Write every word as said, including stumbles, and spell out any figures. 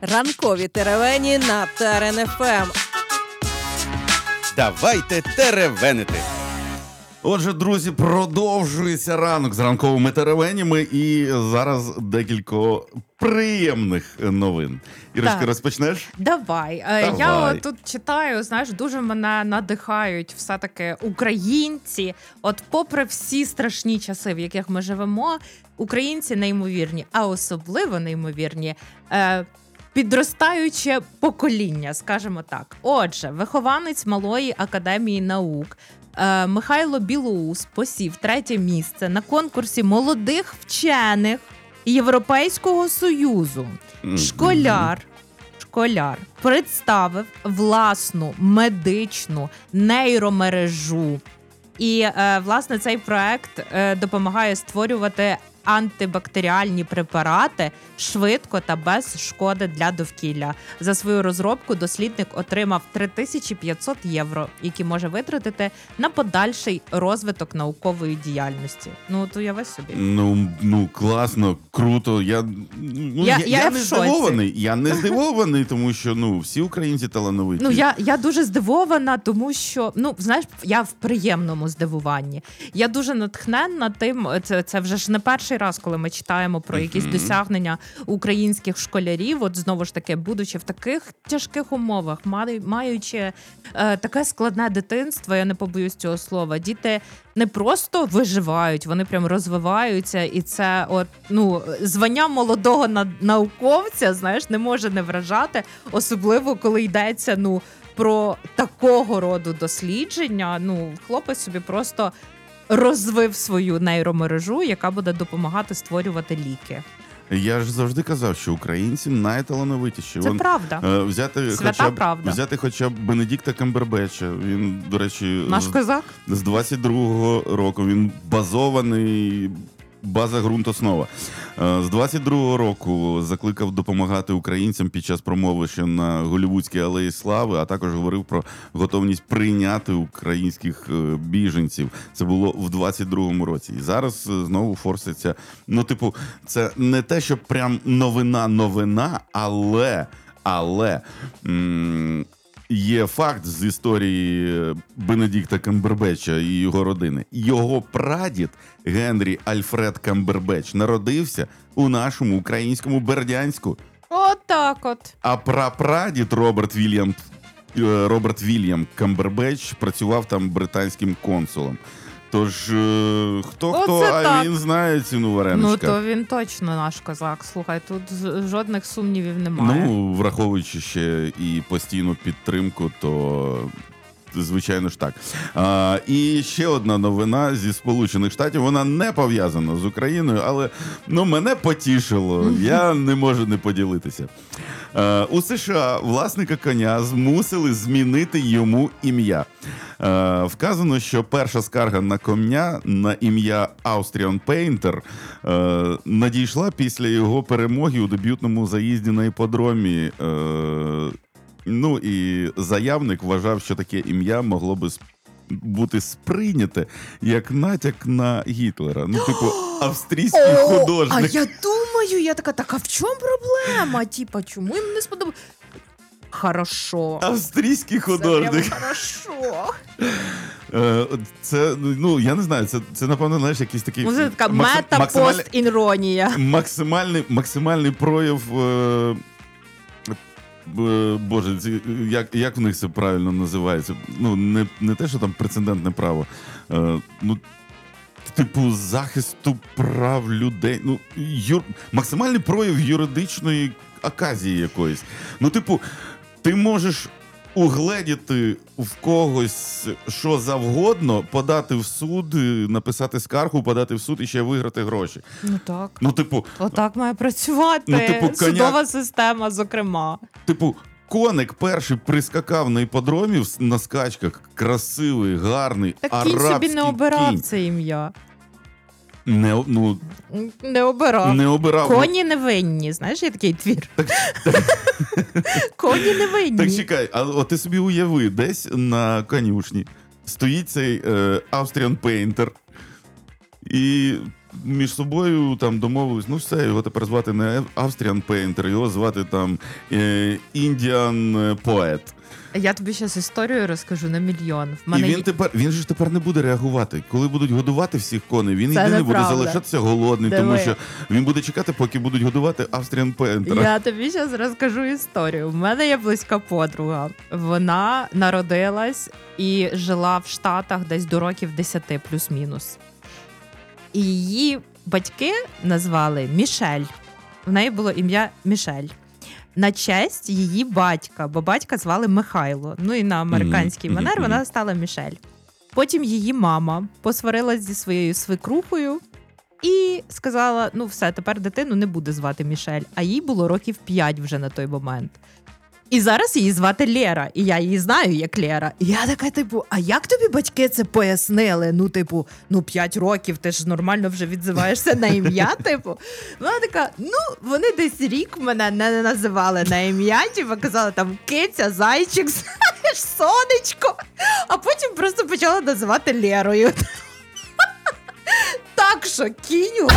Ранкові теревені на Терен еф ем. Давайте теревенити. Отже, друзі, продовжується ранок з ранковими теревенями, і зараз декілька приємних новин. Ірочка, Так. розпочнеш? Давай. Давай. Я тут читаю, знаєш, дуже мене надихають все-таки українці. От попри всі страшні часи, в яких ми живемо, українці неймовірні, а особливо неймовірні е, підростаюче покоління, скажімо так. Отже, вихованець Малої академії наук е, Михайло Білоус посів третє місце на конкурсі молодих вчених Європейського Союзу. Школяр, школяр представив власну медичну нейромережу. І, е, власне, цей проект е, допомагає створювати антибактеріальні препарати швидко та без шкоди для довкілля. За свою розробку дослідник отримав три тисячі п'ятсот євро, які може витратити на подальший розвиток наукової діяльності. Ну, от уяви собі. Ну, ну класно, круто. Я, ну, Я- я, я я в не шоці. здивований. Я не здивований, тому що ну, всі українці талановиті. Ну, я, я дуже здивована, тому що, ну, знаєш, я в приємному здивуванні. Я дуже натхненна тим, це, це вже ж не перший раз, коли ми читаємо про якісь досягнення українських школярів, от знову ж таки, будучи в таких тяжких умовах, маю- маючи е, таке складне дитинство, я не побоюсь цього слова, діти не просто виживають, вони прям розвиваються, і це от, ну, звання молодого на- науковця, знаєш, не може не вражати, особливо, коли йдеться, ну, про такого роду дослідження. Ну, хлопець собі просто розвив свою нейромережу, яка буде допомагати створювати ліки. Я ж завжди казав, що українці найталановитіші. Це Вон, правда. е, взяти, Свята хоча б, правда. взяти хоча б Бенедикта Камбербетча. Він, до речі, Наш з- козак? з двадцять другого року. Він базований, база ґрунт основа. Е, З двадцять другого року закликав допомагати українцям під час промови ще на Голлівудській алеї Слави, а також говорив про готовність прийняти українських е, біженців. Це було в двадцять другому році. І зараз е, знову форситься. Ну, типу, це не те, що прям новина-новина, але, але... М- Є факт з історії Бенедикта Камбербетча і його родини. Його прадід Генрі Альфред Камбербетч народився у нашому українському Бердянську. Отак от. А прапрадід Роберт Вільям, е, Роберт Вільям Камбербетч працював там британським консулом. Тож, е, хто-хто, Оце а так. він знає ціну Ну, вареничка. то він точно наш козак. Слухай, тут з- жодних сумнівів немає. Ну, враховуючи ще і постійну підтримку, то звичайно ж так. А, і ще одна новина зі Сполучених Штатів. Вона не пов'язана з Україною, але ну, мене потішило. Я не можу не поділитися. А, у США власника коня змусили змінити йому ім'я. Е, вказано, що перша скарга на коня на ім'я Austrian Painter е, надійшла після його перемоги у дебютному заїзді на іподромі. Е, ну і заявник вважав, що таке ім'я могло би сп- бути сприйняте як натяк на Гітлера. Ну, типу, австрійський А художник. я думаю, я така, так, а в чому проблема? Типа, чому їм не сподобалося? Хорошо. Австрійський Це художник. прямо хорошо. Е, Це, ну, я не знаю, це, це напевно, знаєш, якийсь такий... Ну, це така максим- максимальний- мета-пост-іронія. Максимальний, максимальний прояв. Е, е, Боже, ці- як, як в них це правильно називається? Ну, не, не те, що там прецедентне право. Е, ну, типу, захисту прав людей. Ну, юр, максимальний прояв юридичної оказії якоїсь. Ну, типу, ти можеш угледіти в когось що завгодно, подати в суд, написати скаргу, подати в суд і ще виграти гроші. Ну так. Ну, типу, Отак має працювати Ну, типу, коня- судова система, зокрема. Типу, коник перший прискакав на іподромі в- на скачках, красивий, гарний, Так кінь арабський собі не обирав кінь. це ім'я. Не, ну, Не обирав. не обирав. Коні невинні. Знаєш, є такий твір. Коні невинні. Так чекай, а от ти собі уяви, десь на конюшні стоїть цей е, Austrian Painter і між собою там домовились, ну все, його тепер звати не Austrian Painter, його звати там е, Indian Poet. Я тобі зараз історію розкажу на мільйон. В І мене він є- тепер він же ж тепер не буде реагувати. Коли будуть годувати всіх коней, він Це єдиний буде неправда. залишатися голодний, Диви. тому що він буде чекати, поки будуть годувати Austrian Painter. Я тобі зараз розкажу історію. У мене є близька подруга. Вона народилась і жила в Штатах десь до років десяти плюс-мінус. І її батьки назвали Мішель. В неї було ім'я Мішель. На честь її батька, бо батька звали Михайло. Ну і на американський Мгм, манер мгм, вона мгм. стала Мішель. Потім її мама посварилась зі своєю свекрухою і сказала: ну все, тепер дитину не буде звати Мішель, а їй було років п'ять вже на той момент. І зараз її звати Лера, і я її знаю як Лера. І я така, типу, а як тобі батьки це пояснили? Ну, типу, ну п'ять років, ти ж нормально вже відзиваєшся на ім'я, типу. Вона така, ну, вони десь рік мене не називали на ім'я, типу, казали там киця, зайчик, знаєш, сонечко, а потім просто почала називати Лерою. Так що, кіню